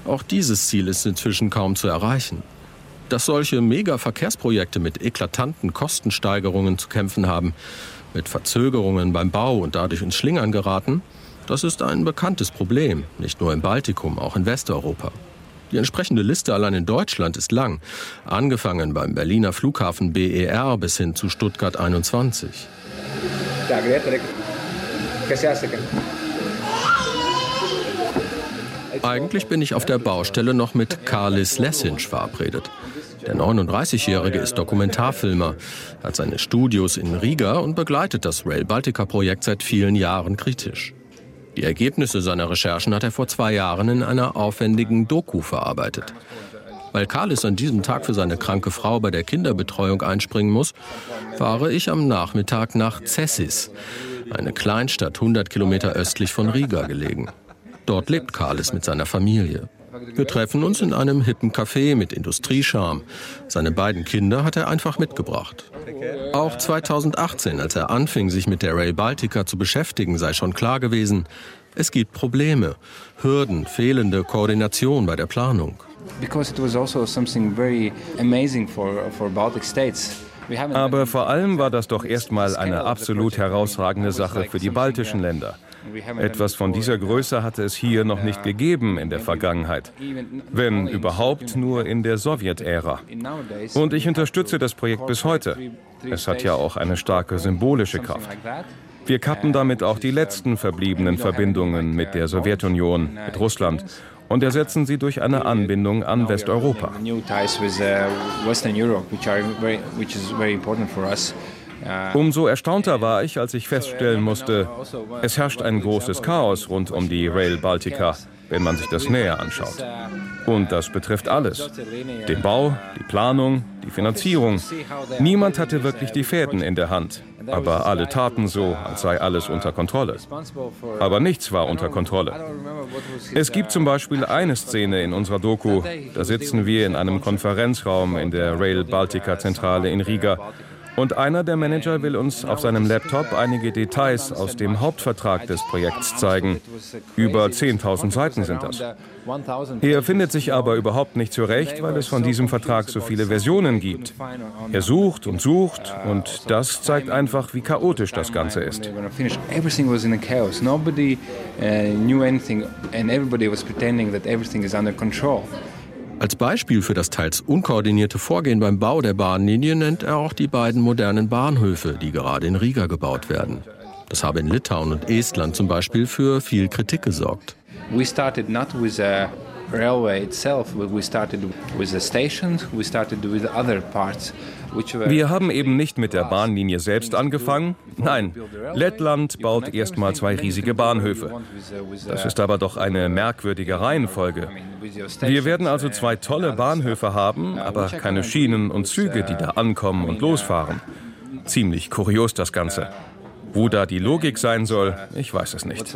Auch dieses Ziel ist inzwischen kaum zu erreichen. Dass solche Mega-Verkehrsprojekte mit eklatanten Kostensteigerungen zu kämpfen haben, mit Verzögerungen beim Bau und dadurch ins Schlingern geraten, das ist ein bekanntes Problem, nicht nur im Baltikum, auch in Westeuropa. Die entsprechende Liste allein in Deutschland ist lang, angefangen beim Berliner Flughafen BER bis hin zu Stuttgart 21. Eigentlich bin ich auf der Baustelle noch mit Kārlis Lesinš verabredet. Der 39-Jährige ist Dokumentarfilmer, hat seine Studios in Riga und begleitet das Rail Baltica-Projekt seit vielen Jahren kritisch. Die Ergebnisse seiner Recherchen hat er vor 2 Jahren in einer aufwendigen Doku verarbeitet. Weil Kārlis an diesem Tag für seine kranke Frau bei der Kinderbetreuung einspringen muss, fahre ich am Nachmittag nach Cēsis, eine Kleinstadt 100 Kilometer östlich von Riga gelegen. Dort lebt Kārlis mit seiner Familie. Wir treffen uns in einem hippen Café mit Industriescharme. Seine beiden Kinder hat er einfach mitgebracht. Auch 2018, als er anfing, sich mit der Rail Baltica zu beschäftigen, sei schon klar gewesen, es gibt Probleme, Hürden, fehlende Koordination bei der Planung. Aber vor allem war das doch erstmal eine absolut herausragende Sache für die baltischen Länder. Etwas von dieser Größe hatte es hier noch nicht gegeben in der Vergangenheit. Wenn überhaupt nur in der Sowjetära. Und ich unterstütze das Projekt bis heute. Es hat ja auch eine starke symbolische Kraft. Wir kappen damit auch die letzten verbliebenen Verbindungen mit der Sowjetunion, mit Russland, und ersetzen sie durch eine Anbindung an Westeuropa. Umso erstaunter war ich, als ich feststellen musste, es herrscht ein großes Chaos rund um die Rail Baltica, wenn man sich das näher anschaut. Und das betrifft alles. Den Bau, die Planung, die Finanzierung. Niemand hatte wirklich die Fäden in der Hand. Aber alle taten so, als sei alles unter Kontrolle. Aber nichts war unter Kontrolle. Es gibt zum Beispiel eine Szene in unserer Doku, da sitzen wir in einem Konferenzraum in der Rail Baltica-Zentrale in Riga. Und einer der Manager will uns auf seinem Laptop einige Details aus dem Hauptvertrag des Projekts zeigen. Über 10.000 Seiten sind das. Er findet sich aber überhaupt nicht zurecht, weil es von diesem Vertrag so viele Versionen gibt. Er sucht und das zeigt einfach, wie chaotisch das Ganze ist. Als Beispiel für das teils unkoordinierte Vorgehen beim Bau der Bahnlinie nennt er auch die beiden modernen Bahnhöfe, die gerade in Riga gebaut werden. Das habe in Litauen und Estland zum Beispiel für viel Kritik gesorgt. We started not with a railway itself, but we started with a station, we started with other parts. Wir haben eben nicht mit der Bahnlinie selbst angefangen. Nein, Lettland baut erstmal 2 riesige Bahnhöfe. Das ist aber doch eine merkwürdige Reihenfolge. Wir werden also 2 tolle Bahnhöfe haben, aber keine Schienen und Züge, die da ankommen und losfahren. Ziemlich kurios das Ganze. Wo da die Logik sein soll, ich weiß es nicht.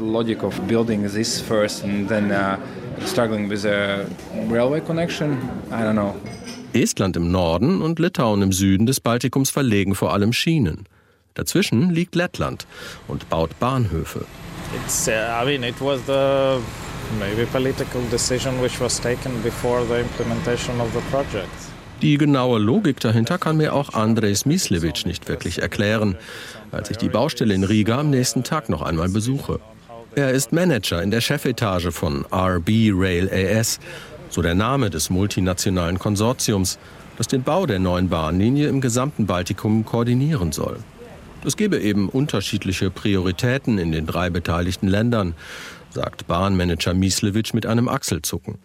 Estland im Norden und Litauen im Süden des Baltikums verlegen vor allem Schienen. Dazwischen liegt Lettland und baut Bahnhöfe. It was the maybe political decision which was taken before the implementation of the project. Die genaue Logik dahinter kann mir auch Andrejs Mislević nicht wirklich erklären, als ich die Baustelle in Riga am nächsten Tag noch einmal besuche. Er ist Manager in der Chefetage von RB Rail AS, so der Name des multinationalen Konsortiums, das den Bau der neuen Bahnlinie im gesamten Baltikum koordinieren soll. Es gebe eben unterschiedliche Prioritäten in den 3 beteiligten Ländern, sagt Bahnmanager Mislević mit einem Achselzucken.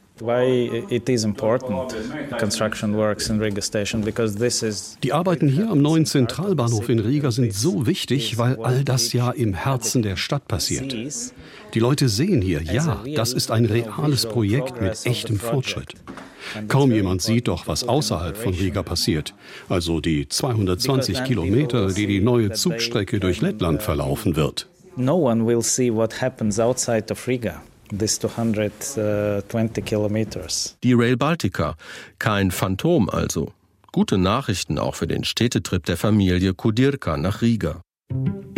Die Arbeiten hier am neuen Zentralbahnhof in Riga sind so wichtig, weil all das ja im Herzen der Stadt passiert. Die Leute sehen hier, ja, das ist ein reales Projekt mit echtem Fortschritt. Kaum jemand sieht doch, was außerhalb von Riga passiert. Also die 220 Kilometer, die die neue Zugstrecke durch Lettland verlaufen wird. No one will see what happens outside of Riga. This 220 kilometers. Die Rail Baltica, kein Phantom also. Gute Nachrichten auch für den Städtetrip der Familie Kudirka nach Riga.